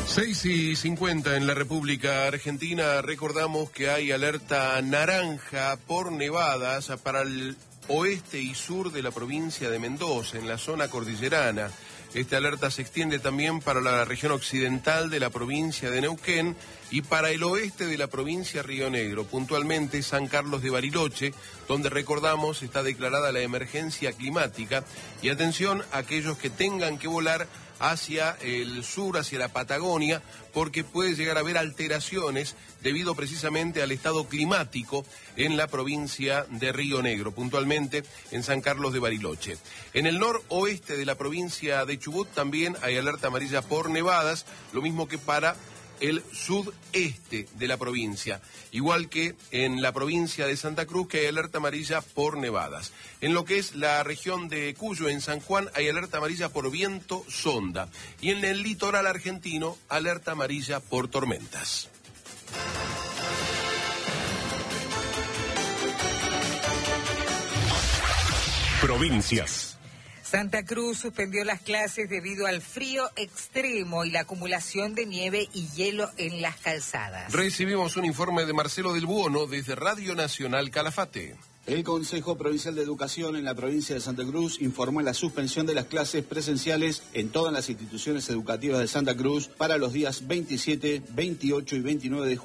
6:50 en la República Argentina. Recordamos que hay alerta naranja por nevadas para el oeste y sur de la provincia de Mendoza, en la zona cordillerana. Esta alerta se extiende también para la región occidental de la provincia de Neuquén y para el oeste de la provincia de Río Negro, puntualmente San Carlos de Bariloche, donde recordamos está declarada la emergencia climática. Y atención a aquellos que tengan que volar hacia el sur, hacia la Patagonia, porque puede llegar a haber alteraciones debido precisamente al estado climático en la provincia de Río Negro, puntualmente en San Carlos de Bariloche. En el noroeste de la provincia de Chubut también hay alerta amarilla por nevadas, lo mismo que para el sudeste de la provincia, igual que en la provincia de Santa Cruz, que hay alerta amarilla por nevadas. En lo que es la región de Cuyo, en San Juan, hay alerta amarilla por viento sonda. Y en el litoral argentino, alerta amarilla por tormentas. Provincias. Santa Cruz suspendió las clases debido al frío extremo y la acumulación de nieve y hielo en las calzadas. Recibimos un informe de Marcelo del Buono desde Radio Nacional Calafate. El Consejo Provincial de Educación en la provincia de Santa Cruz informó la suspensión de las clases presenciales en todas las instituciones educativas de Santa Cruz para los días 27, 28 y 29 de julio.